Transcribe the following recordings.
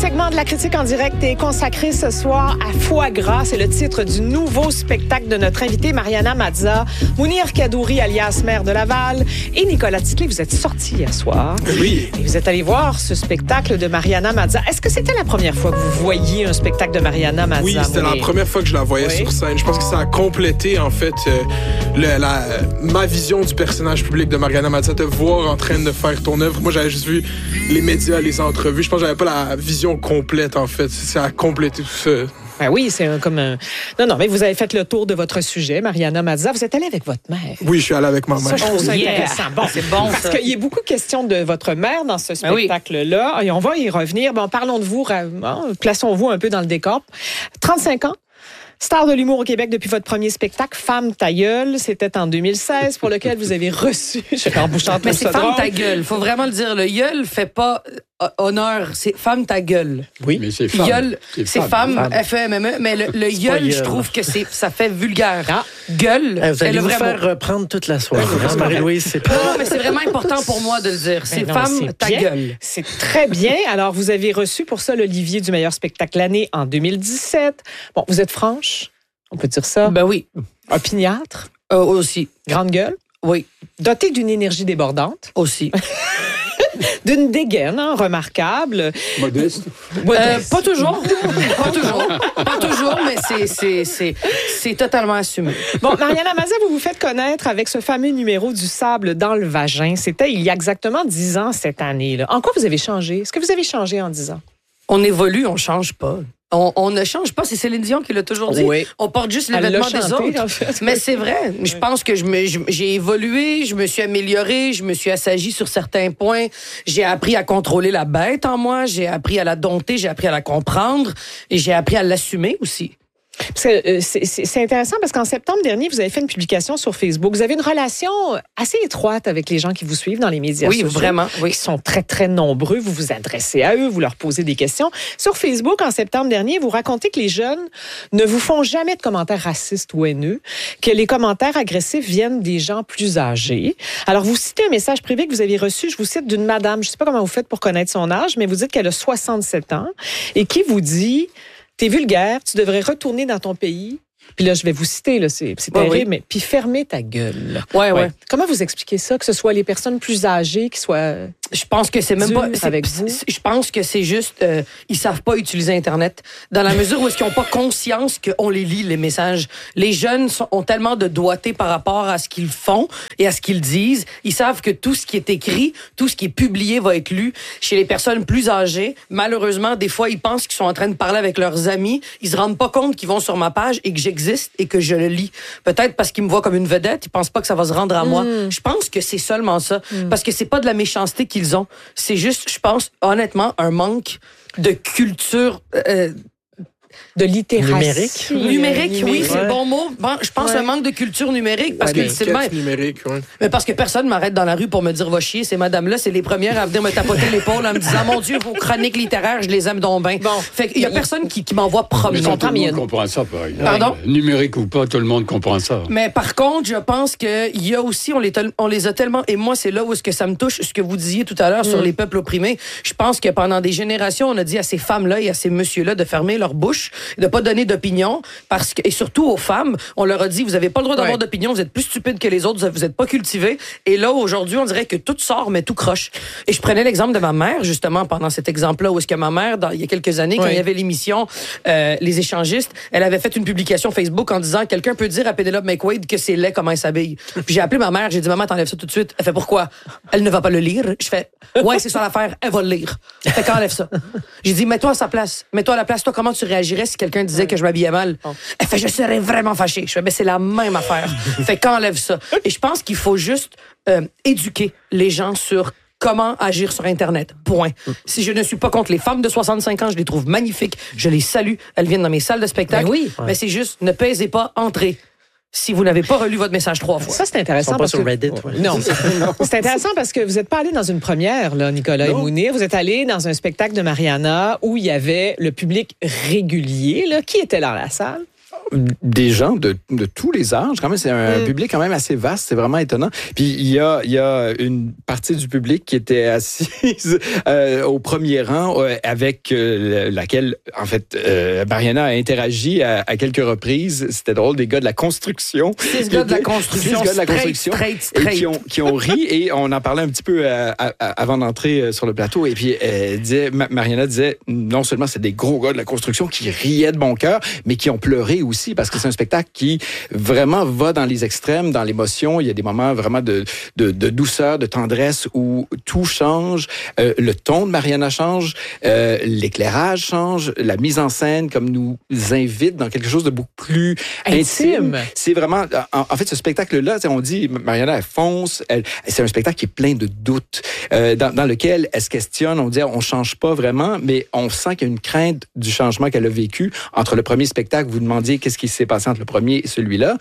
segment de la critique en direct est consacré ce soir à Foie gras. C'est le titre du nouveau spectacle de notre invité Mariana Mazza, Mounir Kadouri alias maire de Laval et Nicolas Titley. Vous êtes sortis hier soir. Oui. Et vous êtes allés voir ce spectacle de Mariana Mazza. Est-ce que c'était la première fois que vous voyiez un spectacle de Mariana Mazza? Oui, c'était la première fois que je la voyais sur scène. Je pense que ça a complété, en fait, ma vision du personnage public de Mariana Mazza, te voir en train de faire ton œuvre. Moi, j'avais juste vu les médias, les entrevues. Je pense que j'avais pas la vision complète, en fait. Ça a complété tout ça. Ben oui, c'est comme un... Non, mais vous avez fait le tour de votre sujet, Mariana Mazza. Vous êtes allée avec votre mère. Oui, je suis allée avec ma mère. Ça, je trouve ça intéressant. Bon, c'est bon, parce qu'il y a beaucoup de questions de votre mère dans ce spectacle-là. Et on va y revenir. Bon, parlons de vous. Plaçons-vous un peu dans le décor. 35 ans. Star de l'humour au Québec depuis votre premier spectacle, Femme ta gueule. C'était en 2016, pour lequel vous avez reçu... Mais c'est Femme ta gueule. Faut vraiment le dire. Le gueule fait pas honneur. C'est Femme ta gueule. Oui, mais c'est femme. Gueule, c'est femme, F-E-M-M-E. Mais le gueule, je trouve que ça fait vulgaire. Ah. Gueule, vous allez vous faire reprendre toute la soirée. Marie-Louise, c'est pas... Non, mais c'est vraiment important pour moi de le dire. C'est Femme ta gueule. C'est très bien. Alors, vous avez reçu pour ça l'Olivier du meilleur spectacle l'année en 2017. Bon, vous êtes franche, on peut dire ça. Ben oui. Opiniâtre. Aussi. Grande gueule. Oui. Dotée d'une énergie débordante. Aussi. D'une dégaine remarquable. Modeste. Pas toujours. Pas toujours, mais c'est totalement assumé. Bon, Mariana Mazza, vous vous faites connaître avec ce fameux numéro du sable dans le vagin. C'était il y a exactement 10 ans cette année-là. En quoi vous avez changé? Est-ce que vous avez changé en 10 ans? On évolue, on change pas. On ne change pas, c'est Céline Dion qui l'a toujours dit. Oui. On porte juste les vêtements des autres. En fait. Mais c'est vrai. Je pense que j'ai évolué, je me suis améliorée, je me suis assagie sur certains points. J'ai appris à contrôler la bête en moi, j'ai appris à la dompter, j'ai appris à la comprendre et j'ai appris à l'assumer aussi. C'est intéressant parce qu'en septembre dernier, vous avez fait une publication sur Facebook. Vous avez une relation assez étroite avec les gens qui vous suivent dans les médias sociaux. Oui, vraiment. Oui. Qui sont très, très nombreux. Vous vous adressez à eux, vous leur posez des questions. Sur Facebook, en septembre dernier, vous racontez que les jeunes ne vous font jamais de commentaires racistes ou haineux, que les commentaires agressifs viennent des gens plus âgés. Alors, vous citez un message privé que vous avez reçu, je vous cite, d'une madame, je ne sais pas comment vous faites pour connaître son âge, mais vous dites qu'elle a 67 ans et qui vous dit... T'es vulgaire, tu devrais retourner dans ton pays. Puis là, je vais vous citer, là, c'est terrible, mais puis fermer ta gueule. Ouais. Comment vous expliquez ça, que ce soit les personnes plus âgées qui soient... Je pense que c'est même pas avec vous. Je pense que c'est juste ils savent pas utiliser Internet dans la mesure où est-ce qu'ils ont pas conscience qu'on les lit les messages. Les jeunes ont tellement de doigté par rapport à ce qu'ils font et à ce qu'ils disent. Ils savent que tout ce qui est écrit, tout ce qui est publié va être lu. Chez les personnes plus âgées, malheureusement, des fois ils pensent qu'ils sont en train de parler avec leurs amis. Ils se rendent pas compte qu'ils vont sur ma page et que j'existe et que je le lis. Peut-être parce qu'ils me voient comme une vedette, ils pensent pas que ça va se rendre à moi. Je pense que c'est seulement ça, parce que c'est pas de la méchanceté qu'ils ont. C'est juste, je pense, honnêtement, un manque de culture... de littératie. Numérique, oui, c'est le bon mot. Bon, je pense un manque de culture numérique parce que c'est numérique, mais parce que personne m'arrête dans la rue pour me dire va chier. Ces madames-là, c'est les premières à venir me tapoter l'épaule en me disant mon Dieu, vos chroniques littéraires, je les aime donc bien. Bon. Fait qu'il y a personne qui m'envoie promener. Mais non, tout le monde comprend ça, par exemple. Pardon? Numérique ou pas, tout le monde comprend ça. Mais par contre, je pense qu'il y a aussi, on les a tellement, et moi, c'est là où est-ce que ça me touche, ce que vous disiez tout à l'heure sur les peuples opprimés. Je pense que pendant des générations, on a dit à ces femmes-là et à ces messieurs-là de fermer leur bouche, de pas donner d'opinion, parce que, et surtout aux femmes, on leur a dit, vous n'avez pas le droit d'avoir d'opinion, vous êtes plus stupides que les autres, vous n'êtes pas cultivés. Et là, aujourd'hui, on dirait que tout sort, mais tout croche. Et je prenais l'exemple de ma mère, justement, pendant cet exemple-là, où est-ce que ma mère, il y a quelques années, quand il y avait l'émission Les échangistes, elle avait fait une publication Facebook en disant, quelqu'un peut dire à Penelope McQuaid que c'est laid comment elle s'habille. Puis j'ai appelé ma mère, j'ai dit, maman, t'enlèves ça tout de suite. Elle fait, pourquoi? Elle ne va pas le lire. Je fais, ouais, c'est ça l'affaire, elle va le lire. Fait qu'enlève ça. J'ai dit, mets-toi à sa place. Mets-toi à la place. Toi, comment tu réagirais si quelqu'un disait que je m'habillais mal? Elle fait, je serais vraiment fâchée. Je fais, ben, c'est la même affaire. Fait qu'enlève ça. Et je pense qu'il faut juste éduquer les gens sur comment agir sur Internet. Point. Si je ne suis pas contre les femmes de 65 ans, je les trouve magnifiques. Je les salue. Elles viennent dans mes salles de spectacle. Mais c'est juste, ne pèsez pas, entrez. Si vous n'avez pas relu votre message 3 fois. Ça, c'est intéressant. Ils sont pas sur Reddit. Non. C'est intéressant parce que vous n'êtes pas allé dans une première, là, Nicolas et Mounir. Vous êtes allé dans un spectacle de Mariana où il y avait le public régulier. Là. Qui était dans la salle? des gens de tous les âges. Quand même, c'est un public quand même assez vaste. C'est vraiment étonnant. Puis il y a une partie du public qui était assise au premier rang avec laquelle, en fait, Mariana a interagi à quelques reprises. C'était drôle, des gars de la construction. 6 gars de la construction. 6 gars de la construction. Straight. Et qui ont ri. Et on en parlait un petit peu avant d'entrer sur le plateau. Et puis, Mariana disait, non seulement c'est des gros gars de la construction qui riaient de bon cœur, mais qui ont pleuré aussi, parce que c'est un spectacle qui vraiment va dans les extrêmes, dans l'émotion. Il y a des moments vraiment de douceur, de tendresse, où tout change. Le ton de Mariana change, l'éclairage change, la mise en scène comme nous invite dans quelque chose de beaucoup plus intime. C'est vraiment... En fait, ce spectacle-là, on dit, Mariana, elle fonce. C'est un spectacle qui est plein de doutes, dans lequel elle se questionne. On dit, on change pas vraiment, mais on sent qu'il y a une crainte du changement qu'elle a vécu. Entre le premier spectacle, vous demandiez qu'est-ce qui s'est passé entre le premier et celui-là.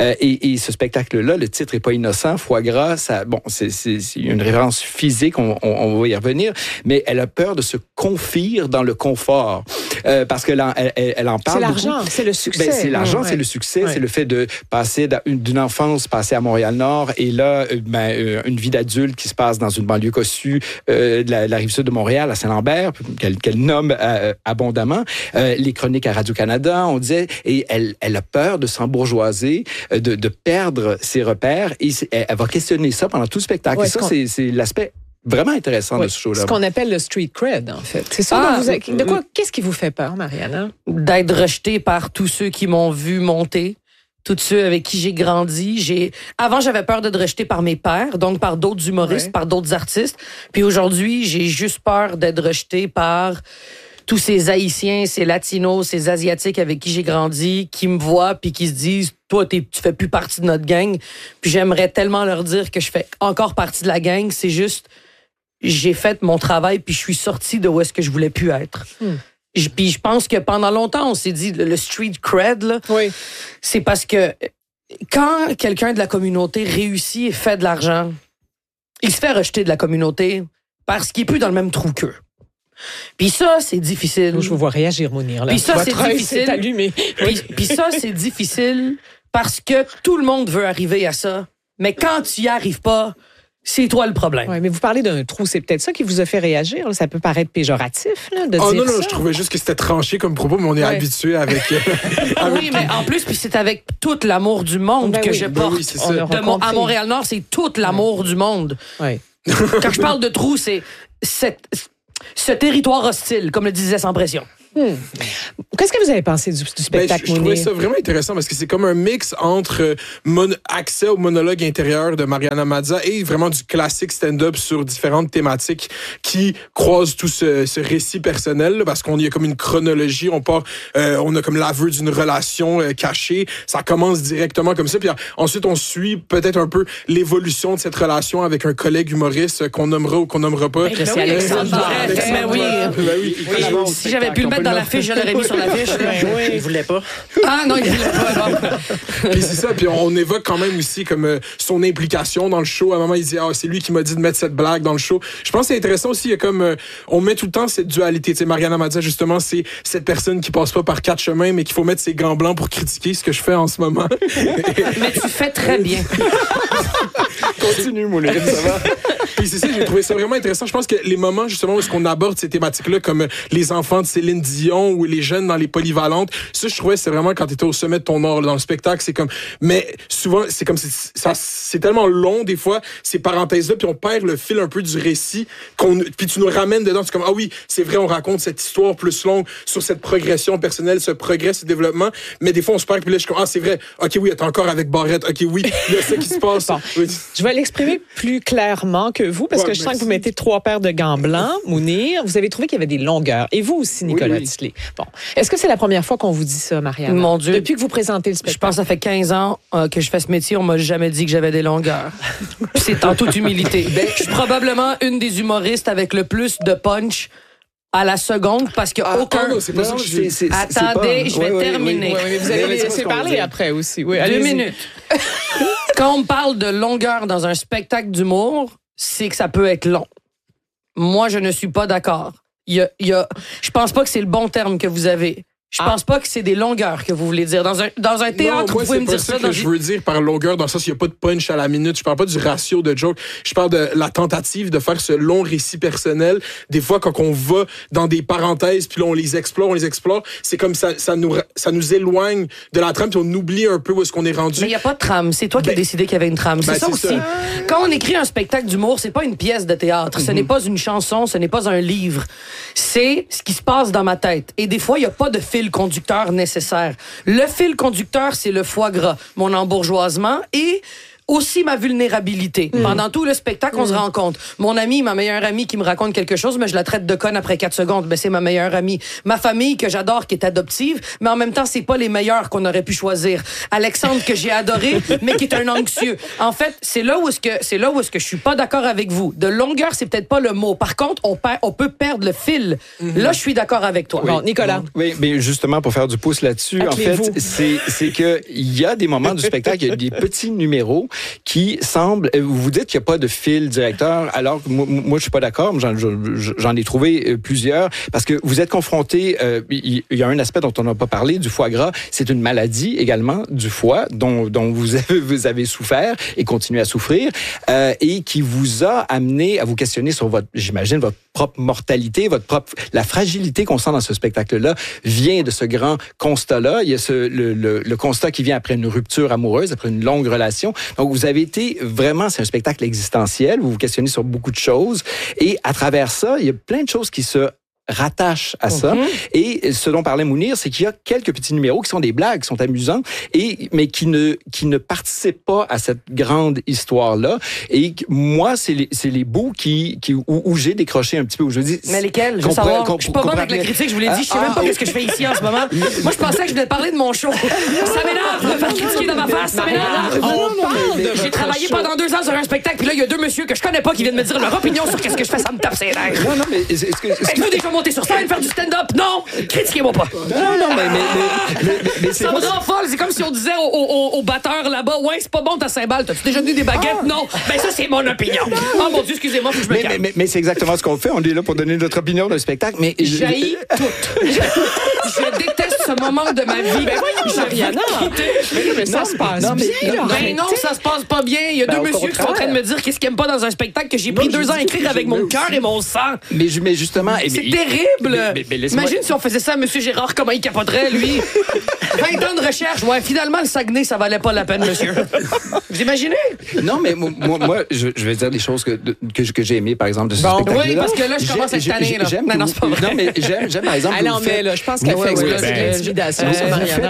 Et ce spectacle-là, le titre est pas innocent, foie gras, c'est une référence physique, on va y revenir, mais elle a peur de se confire dans le confort. Parce qu'elle elle en parle. C'est l'argent, c'est le succès. C'est l'argent, c'est le succès, c'est le fait de passer d'une enfance passée à Montréal-Nord et là, une vie d'adulte qui se passe dans une banlieue cossue de la rive sud de Montréal, à Saint-Lambert, qu'elle nomme abondamment. Les chroniques à Radio-Canada, on disait, et elle a peur de s'embourgeoiser, de perdre ses repères, et elle va questionner ça pendant tout le spectacle. Et ça, c'est l'aspect vraiment intéressant de ce show-là. Ce qu'on appelle le street cred, en fait. C'est ça. Qu'est-ce qui vous fait peur, Mariana? D'être rejetée par tous ceux qui m'ont vu monter. Tous ceux avec qui j'ai grandi. Avant, j'avais peur d'être rejetée par mes pairs, donc par d'autres humoristes, par d'autres artistes. Puis aujourd'hui, j'ai juste peur d'être rejetée par tous ces Haïtiens, ces Latinos, ces Asiatiques avec qui j'ai grandi, qui me voient puis qui se disent « Toi, tu fais plus partie de notre gang. » Puis j'aimerais tellement leur dire que je fais encore partie de la gang. C'est juste, j'ai fait mon travail puis je suis sortie de où est-ce que je voulais plus être. Puis je pense que pendant longtemps, on s'est dit le street cred, là, c'est parce que quand quelqu'un de la communauté réussit et fait de l'argent, il se fait rejeter de la communauté parce qu'il est plus dans le même trou qu'eux. Puis ça, c'est difficile. Je vous vois réagir, Mounir. Puis ça, c'est difficile. C'est allumé. Puis ça, c'est difficile parce que tout le monde veut arriver à ça. Mais quand tu y arrives pas, c'est toi le problème. Oui, mais vous parlez d'un trou, c'est peut-être ça qui vous a fait réagir. Là. Ça peut paraître péjoratif de dire non, ça. Je trouvais juste que c'était tranché comme propos, mais on est habitué avec... Oui, mais en plus, puis c'est avec tout l'amour du monde que je porte. À Montréal-Nord, c'est tout l'amour du monde. Oui. Quand je parle de trou, c'est ce territoire hostile, comme le disait Sans Pression. Qu'est-ce que vous avez pensé du spectacle, Je trouvais ça vraiment intéressant parce que c'est comme un mix entre accès au monologue intérieur de Mariana Mazza et vraiment du classique stand-up sur différentes thématiques qui croisent tout ce récit personnel, parce qu'on y a comme une chronologie, on a comme l'aveu d'une relation cachée, ça commence directement comme ça, puis ensuite on suit peut-être un peu l'évolution de cette relation avec un collègue humoriste qu'on nommera ou qu'on nommera pas. C'est Alexandre oui. Si j'avais pu le mettre dans l'affiche, je l'aurais mis sur l'affiche. Il voulait pas. Ah non, il voulait pas. Puis c'est ça, puis on évoque quand même aussi comme son implication dans le show. À un moment, il dit c'est lui qui m'a dit de mettre cette blague dans le show. Je pense que c'est intéressant aussi, il y a comme on met tout le temps cette dualité. Tu sais, Mariana Mazza, justement, c'est cette personne qui passe pas par 4 chemins, mais qu'il faut mettre ses gants blancs pour critiquer, ce que je fais en ce moment. Mais tu fais très bien. Continue, Moulin, ça va. Puis c'est ça, j'ai trouvé ça vraiment intéressant. Je pense que les moments, justement, où est-ce qu'on aborde ces thématiques-là, comme les enfants de Céline Dion ou les jeunes dans les polyvalentes, ça, je trouvais, c'est vraiment quand t'étais au sommet de ton art, là, dans le spectacle, c'est comme... Mais souvent, c'est comme... C'est tellement long, des fois, ces parenthèses-là, puis on perd le fil un peu du récit, puis tu nous ramènes dedans. C'est comme, ah oui, c'est vrai, on raconte cette histoire plus longue sur cette progression personnelle, ce progrès, ce développement, mais des fois, on se perd, puis là, je suis comme, ah, c'est vrai, OK, oui, t'es encore avec Barrette, OK, oui, il y a ça qui se passe. Bon. Oui. Je vais l'exprimer plus clairement que vous, parce que je sens que vous mettez 3 paires de gants blancs, Mounir. Vous avez trouvé qu'il y avait des longueurs. Et vous aussi, Nicolas Tisley. Bon. Est-ce que c'est la première fois qu'on vous dit ça, Mariana? Mon Dieu. Depuis que vous présentez le spectacle. Je pense que ça fait 15 ans que je fais ce métier. On m'a jamais dit que j'avais des longueurs. C'est en toute humilité. Je suis probablement une des humoristes avec le plus de punch à la seconde, parce qu'il n'y a aucun... Non, c'est pas ça que je... Attendez, je vais terminer. Oui, vous allez laisser parler après aussi. Oui, 2 minutes. Quand on parle de longueur dans un spectacle d'humour, c'est que ça peut être long. Moi, je ne suis pas d'accord. Je pense pas que c'est le bon terme que vous avez. Je pense pas que c'est des longueurs que vous voulez dire. Dans un théâtre, vous pouvez me dire ça. C'est pas ça que je veux dire par longueur, dans le sens qu'il n'y a pas de punch à la minute. Je parle pas du ratio de joke. Je parle de la tentative de faire ce long récit personnel. Des fois, quand on va dans des parenthèses, puis là, on les explore, c'est comme ça nous éloigne de la trame, puis on oublie un peu où est-ce qu'on est rendu. Mais il n'y a pas de trame. C'est toi qui as décidé qu'il y avait une trame. C'est ça aussi. Ça. Quand on écrit un spectacle d'humour, c'est pas une pièce de théâtre. Ce n'est pas une chanson, ce n'est pas un livre. C'est ce qui se passe dans ma tête. Et des fois, il n'y a pas de fil conducteur nécessaire. Le fil conducteur, c'est le foie gras, mon embourgeoisement et aussi ma vulnérabilité. Pendant tout le spectacle, on se rend compte. Mon amie, ma meilleure amie qui me raconte quelque chose, mais je la traite de conne après 4 secondes. Ben, c'est ma meilleure amie. Ma famille que j'adore, qui est adoptive, mais en même temps, c'est pas les meilleurs qu'on aurait pu choisir. Alexandre, que j'ai adoré, mais qui est un anxieux. En fait, c'est là où est-ce que je suis pas d'accord avec vous. De longueur, c'est peut-être pas le mot. Par contre, on peut perdre le fil. Là, je suis d'accord avec toi. Oui. Bon, Nicolas. Oui, mais justement, pour faire du pouce là-dessus, en fait, c'est que il y a des moments du spectacle, il y a des petits numéros qui semble, vous dites qu'il n'y a pas de fil directeur, alors que moi je suis pas d'accord, j'en ai trouvé plusieurs, parce que vous êtes confronté, il y a un aspect dont on n'a pas parlé, du foie gras, c'est une maladie également du foie, dont vous avez souffert et continuez à souffrir, et qui vous a amené à vous questionner sur j'imagine, votre propre mortalité, la fragilité qu'on sent dans ce spectacle-là vient de ce grand constat-là. Il y a le constat qui vient après une rupture amoureuse, après une longue relation. Donc, vous avez été vraiment, c'est un spectacle existentiel. Vous vous questionnez sur beaucoup de choses. Et à travers ça, il y a plein de choses qui se rattache à ça. Et ce dont parlait Mounir, c'est qu'il y a quelques petits numéros qui sont des blagues, qui sont amusants, mais qui ne participent pas à cette grande histoire-là. Et moi, c'est les bouts où j'ai décroché un petit peu, où je dis... Mais lesquels? Je veux savoir. Je suis pas bonne avec la critique, je vous l'ai dit. Je sais même pas ce que je fais ici en ce moment. Moi, je pensais que je venais parler de mon show. Ça m'énerve de faire critiquer dans ma face. Ça m'énerve. J'ai travaillé pendant 2 ans sur un spectacle, puis là, il y a 2 messieurs que je connais pas qui viennent me dire leur opinion sur qu'est-ce que je fais. Ça me tape ses nerfs. Non, mais... Est-ce que monter sur scène, faire du stand-up? Non! Critiquez-moi pas! Non, mais ça me rend folle. C'est comme si on disait au batteur là-bas, ouais, c'est pas bon ta cymbale. T'as-tu déjà donné des baguettes? Non! Ben ça, c'est mon opinion. Oh mon Dieu, excusez-moi, faut que je me calme. Mais c'est exactement ce qu'on fait. On est là pour donner notre opinion d'un spectacle, mais... J'haïs tout. Je déteste ce moment de ma vie. Ben voyons, Mariana. Mais ça se passe bien. Ben non, ça se passe pas bien. Il y a 2 messieurs qui sont en train de me dire qu'est-ce qu'ils aiment pas dans un spectacle que j'ai pris 2 ans à écrire avec mon cœur et mon sang. Mais justement... C'est terrible! Imagine si on faisait ça à M. Gérard, comment il capoterait, lui? 20 ans de recherche. Ouais, finalement, le Saguenay, ça valait pas la peine, monsieur. Vous imaginez? Non, mais moi je vais dire des choses que j'ai aimées, par exemple, de ce spectacle-là. Oui, parce que là, je commence à cette année. Non, c'est pas vrai. Non, mais j'aime par exemple... Alors, mais là, je pense qu'elle fait exploser l'intimidation, Mariana.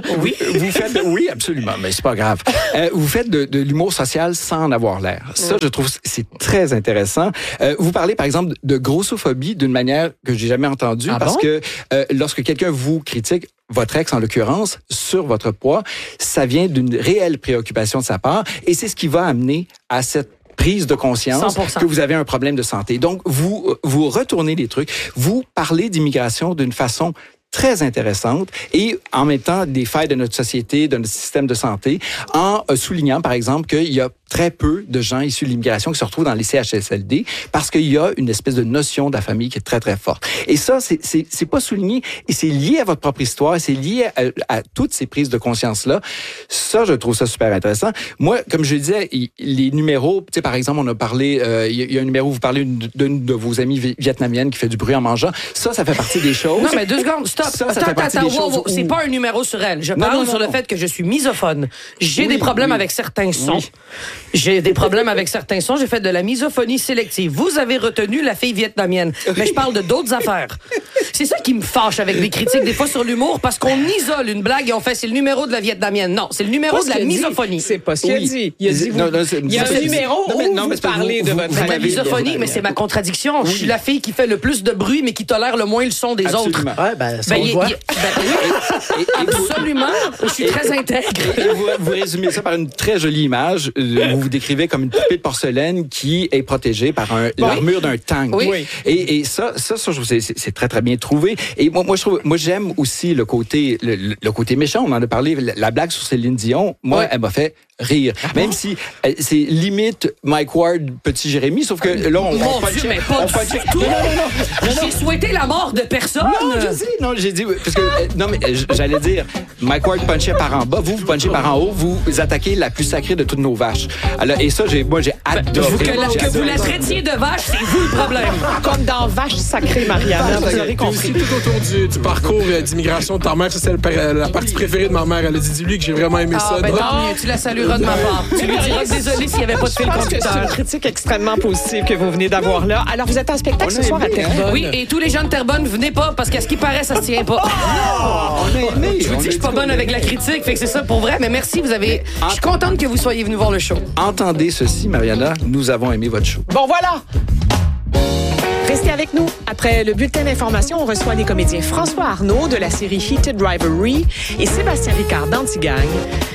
Oui, absolument, mais c'est pas grave. Vous faites de l'humour social sans en avoir l'air. Ça, je trouve, c'est très intéressant. Vous parlez, par exemple, de grossophobie d'une manière que j'ai jamais entendue, parce que lorsque quelqu'un vous critique, votre ex en l'occurrence, sur votre poids, ça vient d'une réelle préoccupation de sa part, et c'est ce qui va amener à cette prise de conscience 100%. que vous avez un problème de santé. Donc, vous retournez les trucs, vous parlez d'immigration d'une façon très intéressante et en même temps des failles de notre société, de notre système de santé, en soulignant, par exemple, qu'il y a très peu de gens issus de l'immigration qui se retrouvent dans les CHSLD parce qu'il y a une espèce de notion de la famille qui est très, très forte. Et ça, c'est pas souligné et c'est lié à votre propre histoire, c'est lié à toutes ces prises de conscience-là. Ça, je trouve ça super intéressant. Moi, comme je disais, les numéros, tu sais, par exemple, on a parlé, il y a un numéro où vous parlez d'une de vos amies vietnamiennes qui fait du bruit en mangeant. Ça fait partie des choses. Non, mais 2 secondes, stop. Attends, c'est pas un numéro sur elle. Je parle sur le fait que je suis misophone. J'ai des problèmes avec certains sons. J'ai des problèmes avec certains sons. J'ai fait de la misophonie sélective. Vous avez retenu la fille vietnamienne. Mais je parle de d'autres affaires. C'est ça qui me fâche avec les critiques, des fois sur l'humour, parce qu'on isole une blague et on fait c'est le numéro de la vietnamienne. Non, c'est le numéro de la misophonie. C'est pas ce qu'il a dit. Il a dit il y a un numéro où vous parlez de votre la misophonie, mais c'est ma contradiction. Je suis la fille qui fait le plus de bruit, mais qui tolère le moins le son des autres. Ouais, ça on le voit. Absolument. Je suis très intègre. Vous résumez ça par une très jolie image. Vous vous décrivez comme une poupée de porcelaine qui est protégée par l'armure d'un tank. Oui. Et ça, je trouve c'est très, très bien trouvé. Et moi, j'aime aussi le côté méchant. On en a parlé, la blague sur Céline Dion. Moi, elle m'a fait rire. Même si c'est limite Mike Ward, petit Jérémy, sauf que là, on Dieu, mais pas du tout. J'ai souhaité la mort de personne. Non, j'ai dit, parce que, non, mais j'allais dire, Mike Ward punchait par en bas, vous punchez par en haut, vous attaquez la plus sacrée de toutes nos vaches. Alors, et ça, moi, j'ai adoré. Que vous la traitiez de vache, c'est vous le problème. Comme dans Vache sacrée, Mariana, vous aurez compris. Tout autour du parcours d'immigration de ta mère, ça, c'est la partie préférée de ma mère. Elle a dit, dis-lui que j'ai vraiment aimé ça. Ben tant mieux, tu la salueras de ma part. Tu lui diras désolé s'il n'y avait pas de fil conducteur. C'est une critique extrêmement positive que vous venez d'avoir là. Alors, vous êtes en spectacle ce soir à Terrebonne. Oui, et tous les gens de Terrebonne, venez pas, parce qu'à ce qui paraît, ça se tient pas. Je vous dis que je suis pas bonne avec la critique, fait que c'est ça pour vrai, mais merci, je suis contente que vous soyez venus voir le show. Entendez ceci, Mariana, nous avons aimé votre show. Bon, voilà! Restez avec nous. Après le bulletin d'information, on reçoit les comédiens François Arnaud de la série Heated Rivalry et Sébastien Ricard d'Antigang.